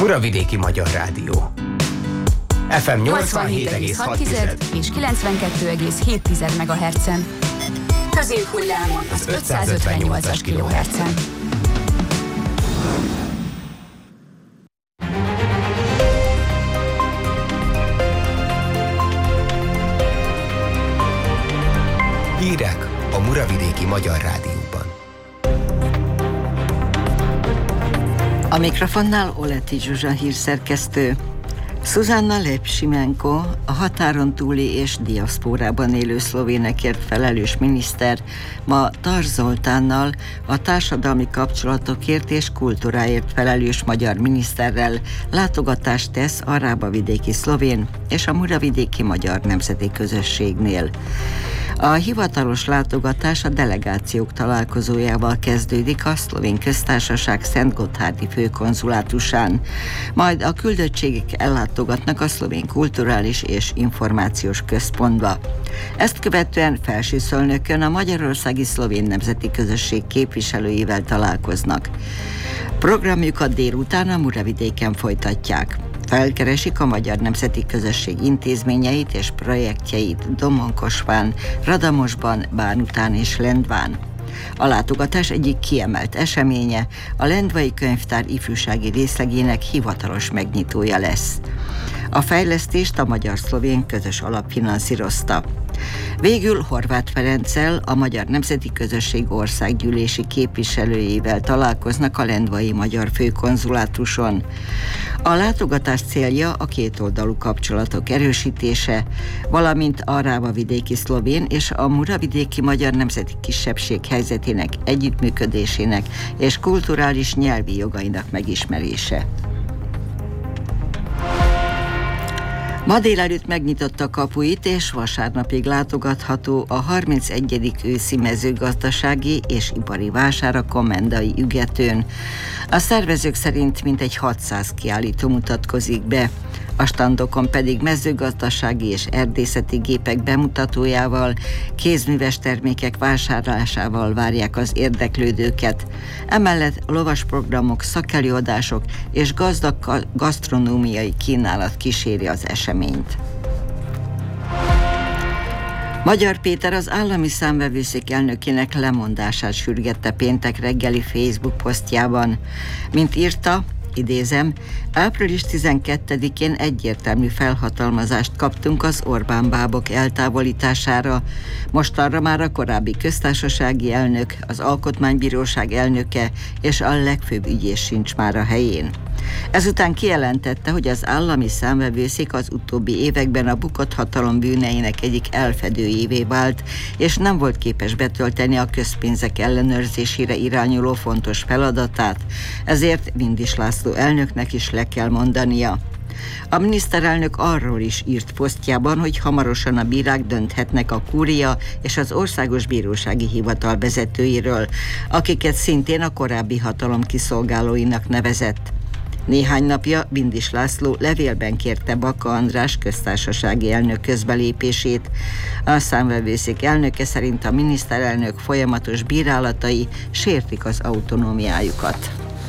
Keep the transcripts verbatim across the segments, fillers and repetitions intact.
Muravidéki Magyar Rádió. ef em nyolcvanhét egész hat és kilencvenkettő egész hét megahertzen. Középhullámon az ötszázötvennyolcas kilohertzen. Hírek a Muravidéki Magyar Rádióban. A mikrofonnál Oleti Zsuzsa hírszerkesztő. Szuzanna Lep-Simenko, a határon túli és diaszpórában élő szlovénekért felelős miniszter ma Tarts Zoltánnal, a társadalmi kapcsolatokért és kultúráért felelős magyar miniszterrel látogatást tesz a Rábavidéki szlovén és a Muravidéki Magyar Nemzeti Közösségnél. A hivatalos látogatás a delegációk találkozójával kezdődik a Szlovén Köztársaság Szentgotthárdi főkonzulátusán, majd a küldöttségek ellátogatnak a Szlovén Kulturális és Információs Központba. Ezt követően Felsőszölnökön a Magyarországi Szlovén Nemzeti Közösség képviselőivel találkoznak. Programjukat délután a Muravidéken folytatják. Felkeresik a Magyar Nemzeti Közösség intézményeit és projektjeit Domonkosván, Radamosban, Bánután és Lendván. A látogatás egyik kiemelt eseménye, a Lendvai Könyvtár ifjúsági részlegének hivatalos megnyitója lesz. A fejlesztést a magyar-szlovén közös alap finanszírozta. Végül Horváth Ferenccel, a Magyar Nemzeti Közösség országgyűlési képviselőjével találkoznak a lendvai magyar főkonzulátuson. A látogatás célja a kétoldalú kapcsolatok erősítése, valamint a rábavidéki szlovén és a muravidéki magyar nemzeti kisebbség helyzetének együttműködésének és kulturális nyelvi jogainak megismerése. Ma délelőtt megnyitotta kapuit, és vasárnapig látogatható a harmincegyedik őszi mezőgazdasági és ipari vásár a Komendai ügetőn. A szervezők szerint mintegy hatszáz kiállító mutatkozik be. A standokon pedig mezőgazdasági és erdészeti gépek bemutatójával, kézműves termékek vásárlásával várják az érdeklődőket. Emellett lovasprogramok, szakelőadások és gazdag gasztronómiai kínálat kíséri az eseményt. Magyar Péter az állami számvevőszék elnökének lemondását sürgette péntek reggeli Facebook posztjában. Mint írta, idézem, április tizenkettedikén egyértelmű felhatalmazást kaptunk az Orbán bábok eltávolítására. Mostanra már a korábbi köztársasági elnök, az Alkotmánybíróság elnöke és a legfőbb ügyész sincs már a helyén. Ezután kijelentette, hogy az állami számvevőszék az utóbbi években a bukott hatalom bűneinek egyik elfedőjévé vált, és nem volt képes betölteni a közpénzek ellenőrzésére irányuló fontos feladatát, ezért Vindis László elnöknek is le kell mondania. A miniszterelnök arról is írt posztjában, hogy hamarosan a bírák dönthetnek a kúria és az országos bírósági hivatal vezetőiről, akiket szintén a korábbi hatalom kiszolgálóinak nevezett. Néhány napja Vindis László levélben kérte Baka András köztársasági elnök közbelépését. A számvevőszék elnöke szerint a miniszterelnök folyamatos bírálatai sértik az autonómiájukat.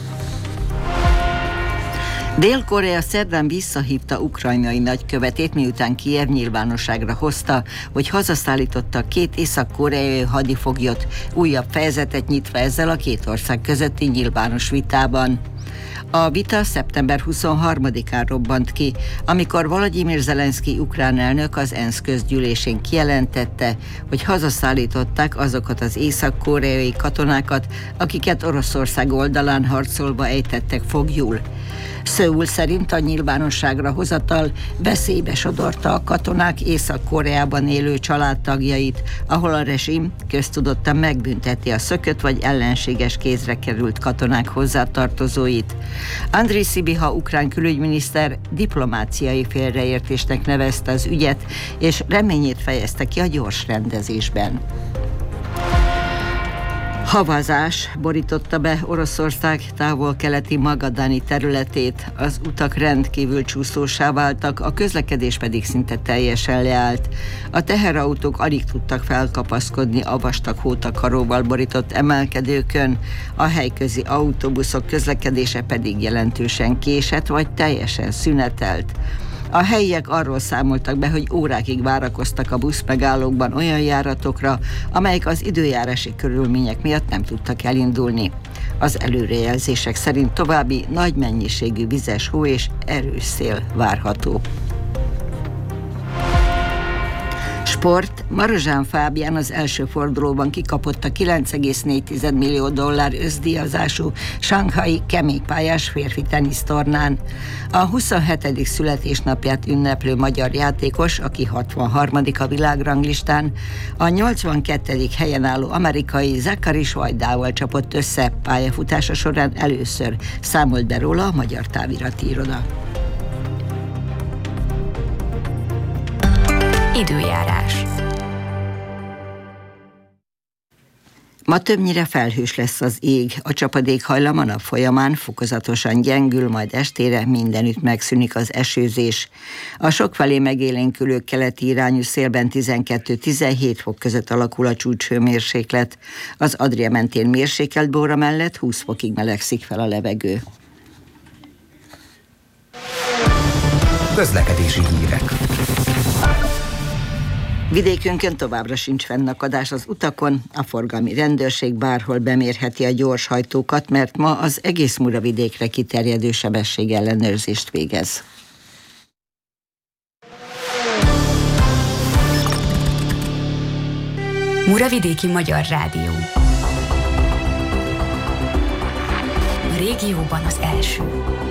Dél-Korea szerdán visszahívta ukrajnai nagykövetét, miután Kijev nyilvánosságra hozta, hogy hazaszállította két észak-koreai hadifoglyot, újabb fejezetet nyitva ezzel a két ország közötti nyilvános vitában. A vita szeptember huszonharmadikán robbant ki, amikor Volodymyr Zelenszky ukrán elnök az ENSZ közgyűlésén kijelentette, hogy hazaszállították azokat az észak-koreai katonákat, akiket Oroszország oldalán harcolva ejtettek foglyul. Szöul szerint a nyilvánosságra hozatal veszélybe sodorta a katonák Észak-Koreában élő családtagjait, ahol a rezsim köztudottan megbünteti a szökött vagy ellenséges kézre került katonák hozzátartozóit. Andriy Sybiha ukrán külügyminiszter diplomáciai félreértésnek nevezte az ügyet, és reményét fejezte ki a gyors rendezésben. Havazás borította be Oroszország távol-keleti Magadani területét, az utak rendkívül csúszósá váltak, a közlekedés pedig szinte teljesen leállt. A teherautók alig tudtak felkapaszkodni a vastag hótakaróval borított emelkedőkön, a helyközi autóbuszok közlekedése pedig jelentősen késett vagy teljesen szünetelt. A helyiek arról számoltak be, hogy órákig várakoztak a buszmegállókban olyan járatokra, amelyek az időjárási körülmények miatt nem tudtak elindulni. Az előrejelzések szerint további nagy mennyiségű vizes hó és erős szél várható. Sport. Marozsán Fábián az első fordulóban kikapott a kilenc egész négy millió dollár összdíjazású shanghai keménypályás férfi tenisztornán. A huszonhetedik születésnapját ünneplő magyar játékos, aki hatvanharmadik a világranglistán, a nyolcvankettedik helyen álló amerikai Zachary Svajdával csapott össze. Pályafutása során először számolt be róla a Magyar Távirati Iroda. Időjárás. Ma többnyire felhős lesz az ég, a csapadékhajlam a nap folyamán fokozatosan gyengül, majd estére mindenütt megszűnik az esőzés. A sokfelé megélénkülő keleti irányú szélben tizenkettő-tizenhét fok között alakul a csúcshőmérséklet. Az Adria mentén mérsékelt Bóra mellett húsz fokig melegszik fel a levegő. Közlekedési hírek. Vidékünkön továbbra sincs fennakadás az utakon, a forgalmi rendőrség bárhol bemérheti a gyorshajtókat, mert ma az egész Muravidékre kiterjedő sebességellenőrzést végez. Muravidéki Magyar Rádió. A régióban az első.